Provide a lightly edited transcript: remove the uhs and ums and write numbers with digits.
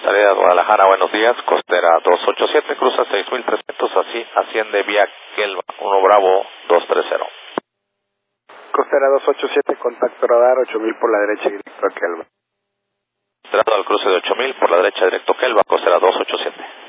Salida de Guadalajara, buenos días, costera 287, cruza 6300, así asciende vía Kelva, 1 Bravo 230. Costera 287, contacto radar 8000 por la derecha y directo a Kelva. Entrando al cruce de 8000 por la derecha directo Kelva, costera 287.